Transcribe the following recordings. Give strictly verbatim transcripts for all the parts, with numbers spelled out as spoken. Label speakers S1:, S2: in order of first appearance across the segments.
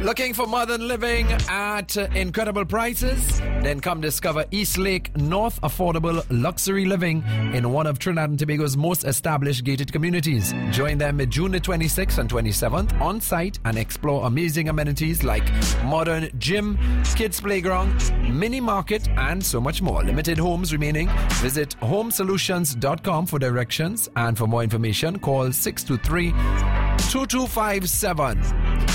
S1: Looking for modern living at incredible prices? Then come discover Eastlake North Affordable Luxury Living in one of Trinidad and Tobago's most established gated communities. Join them June the twenty-sixth and twenty-seventh on site and explore amazing amenities like modern gym, kids playground, mini market, and so much more. Limited homes remaining. Visit home solutions dot com for directions, and for more information call six two three, two two five seven.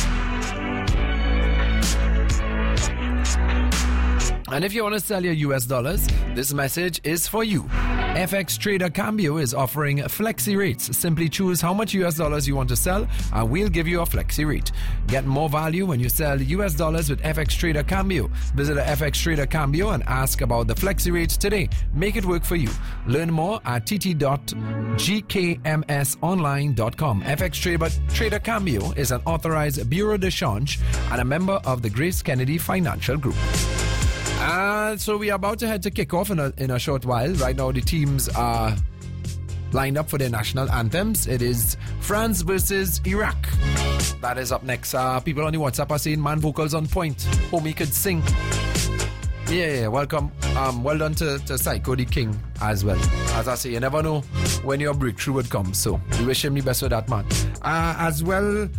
S1: And if you want to sell your U S dollars, this message is for you. F X Trader Cambio is offering flexi rates. Simply choose how much U S dollars you want to sell, and we'll give you a flexi rate. Get more value when you sell U S dollars with F X Trader Cambio. Visit F X Trader Cambio and ask about the flexi rates today. Make it work for you. Learn more at t t dot g k m s online dot com. F X Trader, Trader Cambio is an authorized Bureau de Change and a member of the Grace Kennedy Financial Group. Uh, so we are about to head to kickoff in a, in a short while. Right now the teams are lined up for their national anthems. It is France versus Iraq. That is up next. Uh, people on the WhatsApp are saying, man, vocals on point. Homie could sing. Yeah, yeah, welcome. Um, well done to, to Psycho the King as well. As I say, you never know when your breakthrough would come. So we wish him the best with that, man. Uh, as well...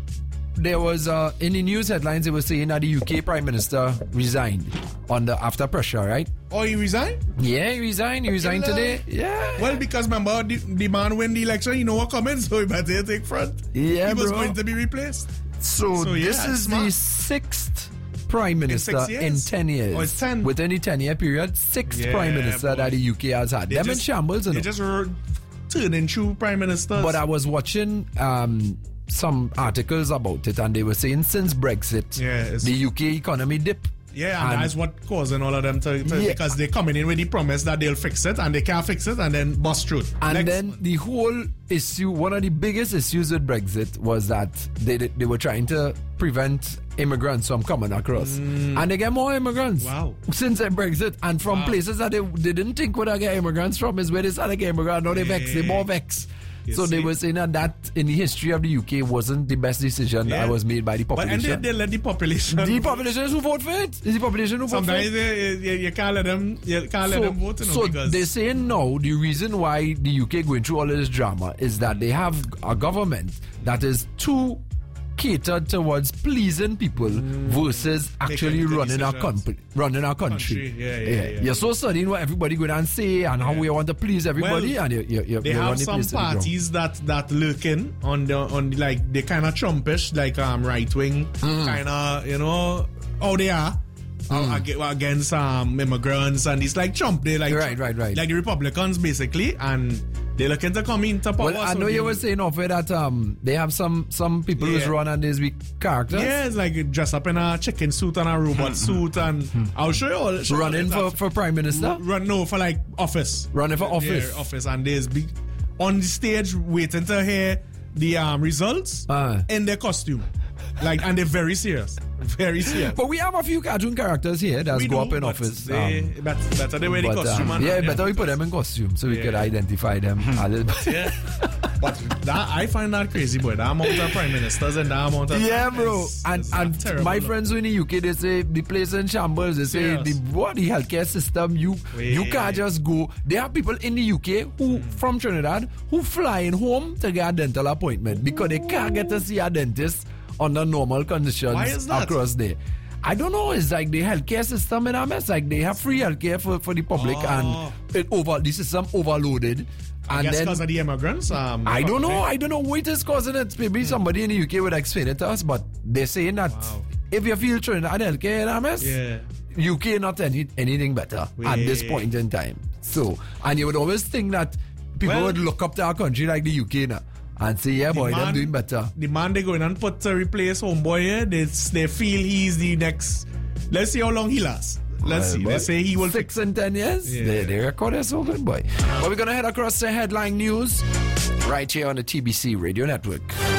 S1: There was, uh, in the news headlines, they were saying that the U K Prime Minister resigned under after pressure, right?
S2: Oh, he resigned?
S1: Yeah, he resigned. He resigned yeah. today. Yeah.
S2: Well, because remember, the, the man win the election, you know what comments, so he better take front.
S1: Yeah,
S2: He was
S1: bro.
S2: going to be replaced.
S1: So, so this yeah, is smart. the sixth Prime Minister in, in ten years.
S2: Oh, it's ten.
S1: Within the ten-year period, sixth
S2: yeah,
S1: Prime Minister boy. that the U K has had. They Them just, in shambles.
S2: They you know? just turned into Prime Ministers.
S1: But I was watching... Um, some articles about it, and they were saying since Brexit,
S2: yeah,
S1: the U K economy dipped.
S2: Yeah, and, and that's what causing all of them to, to yeah. because they're coming in with the promise that they'll fix it, and they can't fix it, and then bust through.
S1: And
S2: Next.
S1: then the whole issue, one of the biggest issues with Brexit was that they they were trying to prevent immigrants from coming across, mm. and they get more immigrants.
S2: Wow!
S1: Since Brexit, and from wow. places that they, they didn't think would get immigrants from is where they started getting immigrants. Now they vex, they more vex. You so see? They were saying that, that in the history of the U K wasn't the best decision yeah. that was made by the population.
S2: But and they, they let the population.
S1: The population who vote for it. It's the population who vote for it.
S2: Sometimes you, you can't let them. You can't
S1: so,
S2: let them vote. You know,
S1: so
S2: because
S1: they're saying now the reason why the U K going through all of this drama is that they have a government that is too catered towards pleasing people mm. versus actually running our, comp- running our country.
S2: country. Yeah, yeah,
S1: yeah.
S2: yeah.
S1: You're so studying what everybody going and say and yeah. how we want to please everybody,
S2: well,
S1: and you, you, you,
S2: they
S1: you're
S2: have some parties that that lurking on the on the, like they kind of Trumpish, like um right wing mm. kind of, you know how they are. Mm. Uh, against um, immigrants, and it's like Trump. They like
S1: right, right, right.
S2: like the Republicans basically, and they're looking to come into power.
S1: Well, I know so you were saying off it that um they have some some people yeah. who's run and there's weak characters.
S2: Yeah, it's like dress up in a chicken suit and a robot suit, and I'll show you all. Show
S1: running for, for prime minister.
S2: R- run no for like office.
S1: Running for office.
S2: Yeah, office, and there's big on the stage waiting to hear the um results uh. in their costume. Like, and they're very serious. Very serious.
S1: But we have a few cartoon characters here that
S2: we
S1: go
S2: do,
S1: up in office.
S2: They, um, better, better they wear the costume.
S1: Um, yeah, better we put them in costume so we yeah. could identify them a little bit.
S2: Yeah. But that, I find that crazy, boy. That amount of prime ministers and that amount of...
S1: Yeah, bro. Is, and is and terrible, my friends who in the U K, they say the place in shambles. They say the, what, the healthcare system, you Wait. you can't just go. There are people in the U K who, mm. from Trinidad, who fly in home to get a dental appointment because they can't get to see a dentist under normal conditions across there. I don't know. It's like the healthcare system in a mess. Like they have free healthcare for, for the public, oh. and it over the system overloaded.
S2: I
S1: and
S2: guess
S1: then
S2: because of the immigrants. Um,
S1: I don't know. I don't know what is causing it. Maybe hmm. somebody in the U K would explain it to us. But they're saying that wow. if you feel Trinidad healthcare in a mess,
S2: yeah.
S1: U K not any anything better Wait. at this point in time. So, and you would always think that people well, would look up to our country like the U K now and say, yeah, the boy, man, they're doing better.
S2: The man they going and put to replace homeboy here, they, they feel he's the next. Let's see how long he lasts. Let's well, see. They say he will
S1: six and ten years.
S2: Yeah.
S1: They, they record it so good, boy. But we're gonna head across the headline news right here on the T B C Radio Network.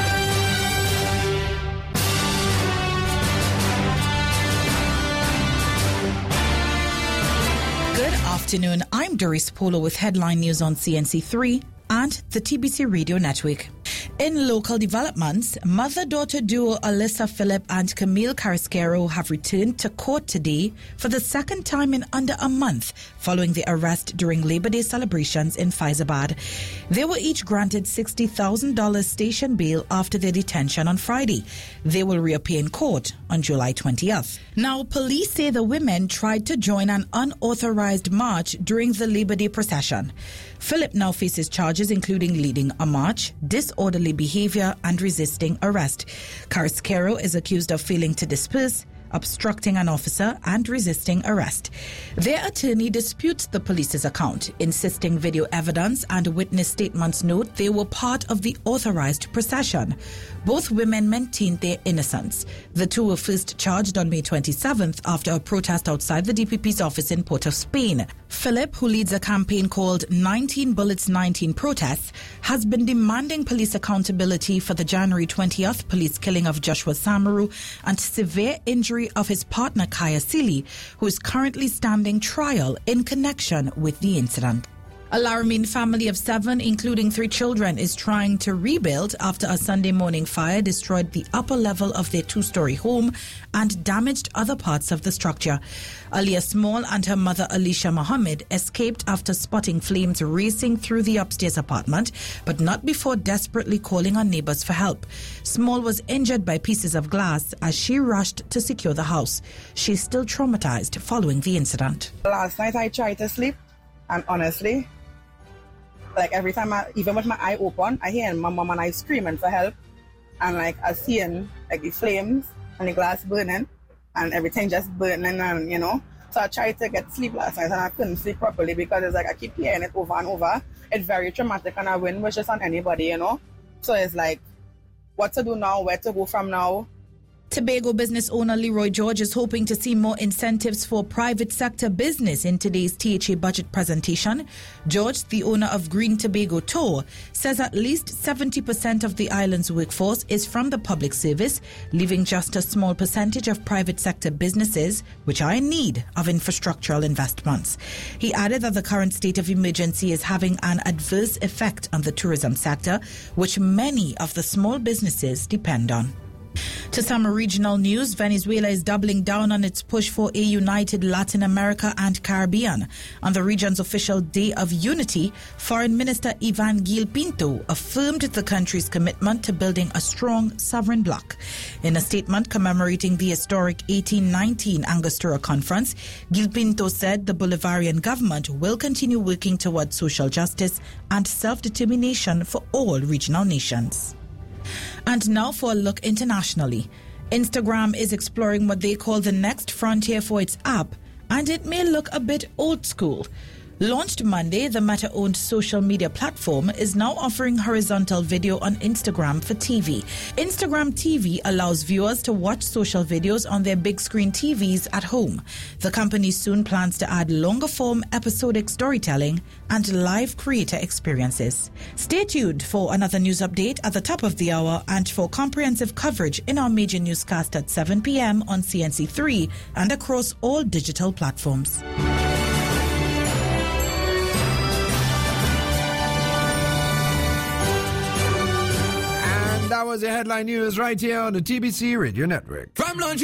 S3: Good afternoon. I'm Doris Polo with headline news on C N C three and the T B C Radio Network. In local developments, mother-daughter duo Alyssa Phillip and Camille Carrasquero have returned to court today for the second time in under a month following the arrest during Labor Day celebrations in Faizabad. They were each granted sixty thousand dollars station bail after their detention on Friday. They will reappear in court on July twentieth. Now, police say the women tried to join an unauthorized march during the Labor Day procession. Phillip now faces charges including leading a march, disorderly behavior and resisting arrest. Carrasquero is accused of failing to disperse, obstructing an officer and resisting arrest. Their attorney disputes the police's account, insisting video evidence and witness statements note they were part of the authorized procession. Both women maintained their innocence. The two were first charged on May twenty-seventh after a protest outside the D P P's office in Port of Spain. Phillip, who leads a campaign called nineteen Bullets nineteen Protests, has been demanding police accountability for the January twentieth police killing of Joshua Samaru and severe injury of his partner Kaya Sealy, who is currently standing trial in connection with the incident. A Laramine family of seven, including three children, is trying to rebuild after a Sunday morning fire destroyed the upper level of their two-story home and damaged other parts of the structure. Aliyah Small and her mother Alicia Mohammed escaped after spotting flames racing through the upstairs apartment, but not before desperately calling on neighbors for help. Small was injured by pieces of glass as she rushed to secure the house. She's still traumatized following the incident.
S4: Last night I tried to sleep, and honestly, like every time I, even with my eye open, I hear my mom and I screaming for help. And like I seeing like the flames and the glass burning and everything just burning and you know. So I tried to get sleep last night and I couldn't sleep properly because it's like I keep hearing it over and over. It's very traumatic and I wouldn't wish this on anybody, you know. So it's like what to do now, where to go from now.
S3: Tobago business owner Leroy George is hoping to see more incentives for private sector business in today's T H A budget presentation. George, the owner of Green Tobago Tour, says at least seventy percent of the island's workforce is from the public service, leaving just a small percentage of private sector businesses, which are in need of infrastructural investments. He added that the current state of emergency is having an adverse effect on the tourism sector, which many of the small businesses depend on. To some regional news, Venezuela is doubling down on its push for a united Latin America and Caribbean. On the region's official Day of Unity, Foreign Minister Ivan Gil Pinto affirmed the country's commitment to building a strong sovereign bloc. In a statement commemorating the historic eighteen nineteen Angostura Conference, Gil Pinto said the Bolivarian government will continue working towards social justice and self-determination for all regional nations. And now for a look internationally. Instagram is exploring what they call the next frontier for its app, and it may look a bit old school. Launched Monday, the Meta-owned social media platform is now offering horizontal video on Instagram for T V. Instagram T V allows viewers to watch social videos on their big screen T Vs at home. The company soon plans to add longer-form episodic storytelling and live creator experiences. Stay tuned for another news update at the top of the hour and for comprehensive coverage in our major newscast at seven p.m. on C N C three and across all digital platforms.
S1: That was your headline news right here on the T B C Radio Network.
S5: From launching